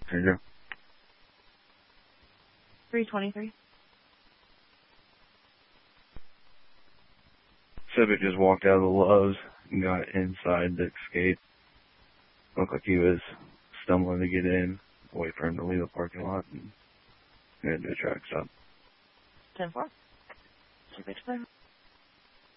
Andrew. 323. Civic just walked out of the Lowe's and got inside the escape. Looked like he was stumbling to get in, wait for him to leave the parking lot, and do a track stop. 10-4. Civic 5.